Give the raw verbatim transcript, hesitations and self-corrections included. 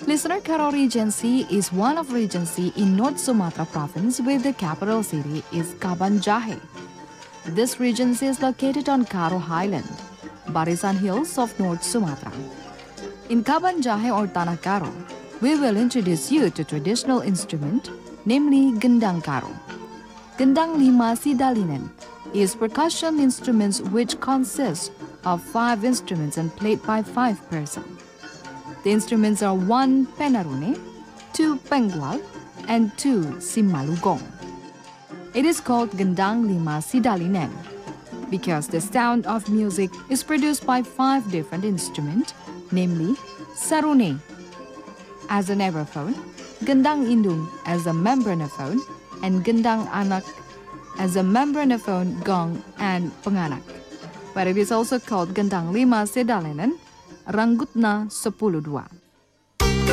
Listener, Karo Regency is one of regency in North Sumatra province where the capital city is Kaban Jahe. This regency is located on Karo Highland, Barisan Hills of North Sumatra. In Kaban Jahe or Tanah Karo, we will introduce you to traditional instrument, namely Gendang Karo. Gendang Lima Sidalinen is percussion instruments which consist of five instruments and played by five persons. The instruments are one penarune, two pengwal, and two simalugong. It is called Gendang Lima Sidalinen because the sound of music is produced by five different instruments, namely sarune as an everphone, Gendang Indung as a membranophone, and Gendang Anak as a membranophone, gong, and penganak. But it is also called Gendang Lima Sidalinen, Ranggutna sepuluh dua.